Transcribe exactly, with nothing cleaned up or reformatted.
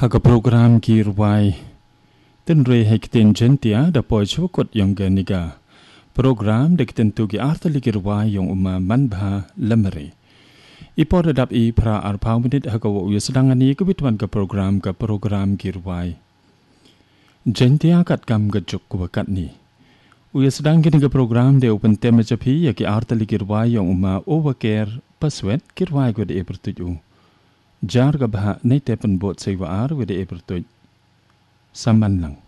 Haga program kirwai tenre hekten jentia da poi chukot yang ganiga program de tentu ki artali kirwai yang umma manbha lamre ipo dadap i pra arpau minit haga wo sedangani kebituan ke program ke program kirwai jentia kat kam gajok kubakat ni uya sedang kini ke program de open tema capi ya ki artali kirwai yang umma overcare paswet kirwai ko de pertuju jar ka bah nei te pen bot sei waar we de pertuj saman lang